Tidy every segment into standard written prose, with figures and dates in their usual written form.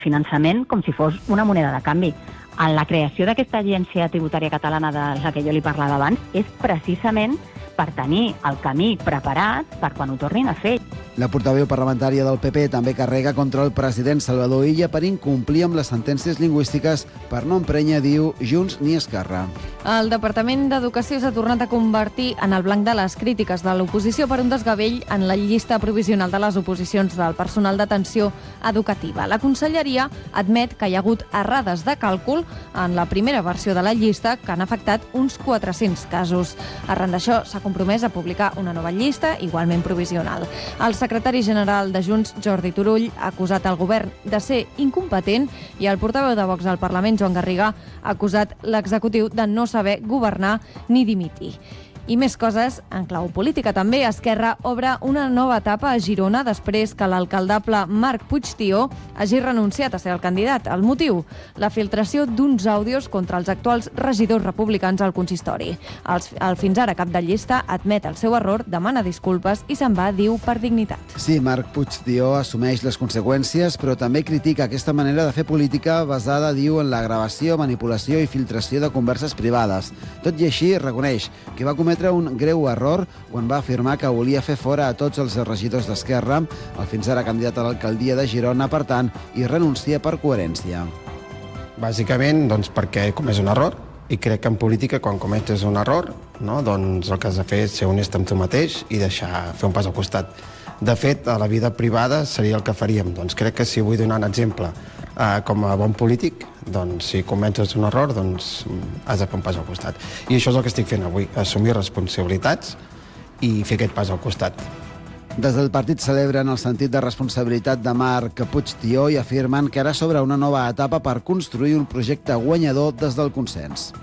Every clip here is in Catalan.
finançament com si fos una moneda de canvi. En la creació d'aquesta agència tributària catalana de la que jo li parlava abans és precisament per tenir el camí preparat per quan ho tornin a fer. La portaveu parlamentària del PP també carrega contra el president Salvador Illa per incomplir amb les sentències lingüístiques per no emprènyer, diu, Junts ni Esquerra. El Departament d'Educació s'ha tornat a convertir en el blanc de les crítiques de l'oposició per un desgavell en la llista provisional de les oposicions del personal d'atenció educativa. La Conselleria admet que hi ha hagut errades de càlcul en la primera versió de la llista que han afectat uns 400 casos. Arran d'això, s'ha compromès a publicar una nova llista, igualment provisional. El secretari general de Junts, Jordi Turull, ha acusat el govern de ser incompetent i el portaveu de Vox al Parlament, Joan Garriga, ha acusat l'executiu de no saber governar ni dimitir. I més coses, en clau política també, Esquerra obre una nova etapa a Girona després que l'alcaldable Marc Puigtió hagi renunciat a ser el candidat. El motiu? La filtració d'uns àudios contra els actuals regidors republicans al consistori. El fins ara cap de llista admet el seu error, demana disculpes i se'n va, diu, per dignitat. Sí, Marc Puigtió assumeix les conseqüències, però també critica aquesta manera de fer política basada, diu, en la gravació, manipulació i filtració de converses privades. Tot i així, reconeix que va cometre un greu error quan va afirmar que volia fer fora a tots els regidors d'Esquerra, el fins ara candidat a l'alcaldia de Girona, per tant, i renuncia per coherència. Bàsicament, doncs, perquè he comès un error, i crec que en política, quan cometes un error, no, doncs el que has de fer és ser honest amb tu mateix i deixar fer un pas al costat. De fet, a la vida privada seria el que faríem. Doncs crec que si vull donar un exemple com a bon polític, doncs si comences un error, doncs has de fer un pas al costat. I això és el que estic fent avui, assumir responsabilitats i fer aquest pas al costat. Des del partit celebren el sentit de responsabilitat de Marc Puigtió i afirmen que ara s'obre una nova etapa per construir un projecte guanyador des del consens.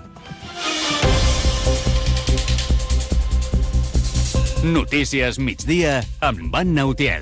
Notícies migdia amb Anna Utiel.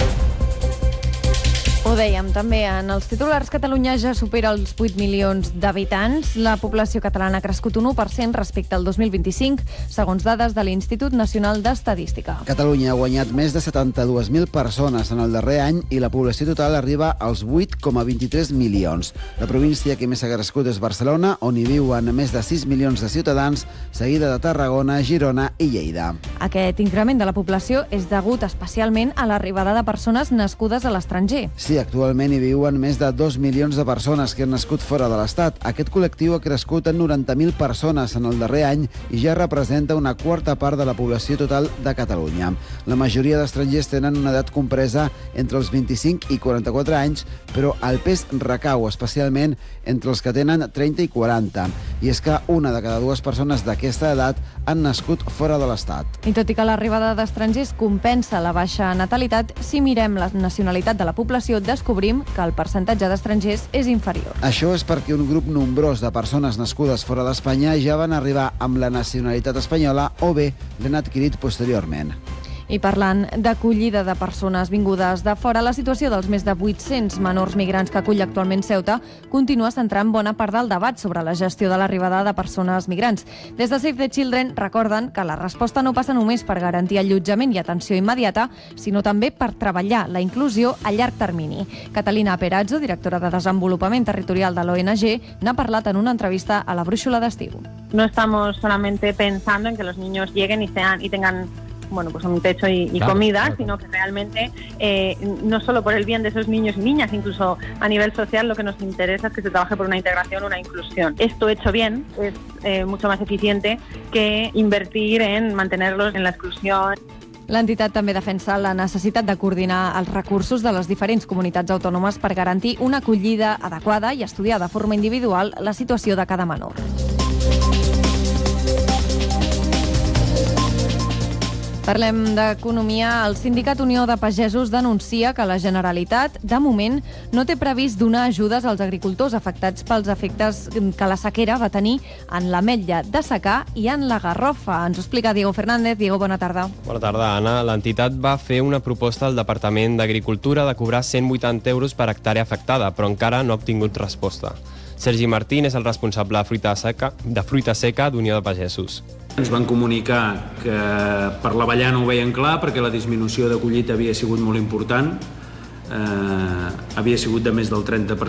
Ho dèiem també en els titulars, Catalunya ja supera els 8 milions d'habitants. La població catalana ha crescut un 1% respecte al 2025, segons dades de l'Institut Nacional d'Estadística. Catalunya ha guanyat més de 72.000 persones en el darrer any i la població total arriba als 8,23 milions. La província que més ha crescut és Barcelona, on hi viuen més de 6 milions de ciutadans, seguida de Tarragona, Girona i Lleida. Aquest increment de la població és degut especialment a l'arribada de persones nascudes a l'estranger. Sí, actualment hi viuen més de 2 milions de persones que han nascut fora de l'Estat. Aquest col·lectiu ha crescut en 90.000 persones en el darrer any i ja representa una quarta part de la població total de Catalunya. La majoria d'estrangers tenen una edat compresa entre els 25 i 44 anys, però el pes recau especialment entre els que tenen 30 i 40. I és que una de cada dues persones d'aquesta edat han nascut fora de l'Estat. I tot i que l'arribada d'estrangers compensa la baixa natalitat, si mirem la nacionalitat de la població, descobrim que el percentatge d'estrangers és inferior. Això és perquè un grup nombrós de persones nascudes fora d'Espanya ja van arribar amb la nacionalitat espanyola o bé l'han adquirit posteriorment. I parlant d'acollida de persones vingudes de fora, la situació dels més de 800 menors migrants que acull actualment Ceuta continua centrant bona part del debat sobre la gestió de l'arribada de persones migrants. Des de Save the Children recorden que la resposta no passa només per garantir allotjament i atenció immediata, sinó també per treballar la inclusió a llarg termini. Catalina Perazzo, directora de Desenvolupament Territorial de l'ONG, n'ha parlat en una entrevista a la Brúixola d'Estiu. No estamos solamente pensando en que los niños lleguen y tengan pues un techo y comida, sino que realmente no solo por el bien de esos niños y niñas, incluso a nivel social lo que nos interesa es que se trabaje por una integración, una inclusión. Esto hecho bien es mucho más eficiente que invertir en mantenerlos en la exclusión. L'entitat també defensa la necessitat de coordinar els recursos de les diferents comunitats autònomes per garantir una acollida adequada i estudiar de forma individual la situació de cada menor. Parlem d'economia. El Sindicat Unió de Pagesos denuncia que la Generalitat, de moment, no té previst donar ajudes als agricultors afectats pels efectes que la sequera va tenir en l'ametlla de secà i en la garrofa. Ens ho explica Diego Fernández. Diego, bona tarda. Bona tarda, Anna. L'entitat va fer una proposta al Departament d'Agricultura de cobrar 180 euros per hectàrea afectada, però encara no ha obtingut resposta. Sergi Martín és el responsable de fruita seca d'Unió de Pagesos. Ens van comunicar que per l'avellana ho veien clar perquè la disminució de collita havia sigut molt important. havia sigut de més del 30%.